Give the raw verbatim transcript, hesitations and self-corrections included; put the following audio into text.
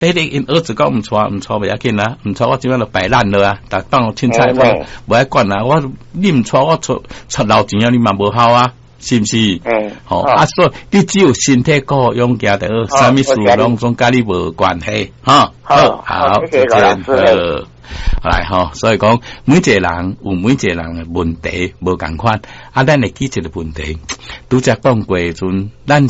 诶，你因儿子讲唔错唔错袂要紧啦，唔错我即摆就摆烂了啊！逐当凊彩我无爱管啦，我你唔错我出出老钱啊，你嘛无效啊，是毋是？嗯，好、哦、啊，所以你只有身体够勇健的，啥物事拢总甲你无关系，哈。好，好，谢谢老师。来吼，所以讲每一个人有每一个人的问题无共款，啊，咱会记一个问题，拄则讲过阵，咱